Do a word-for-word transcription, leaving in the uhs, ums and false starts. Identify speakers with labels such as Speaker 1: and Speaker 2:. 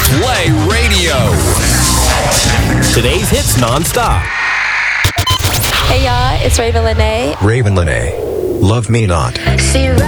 Speaker 1: Play Radio. Today's hits nonstop.
Speaker 2: Hey y'all, it's Raven Lene.
Speaker 3: Raven Lene. Love Me Not.
Speaker 4: See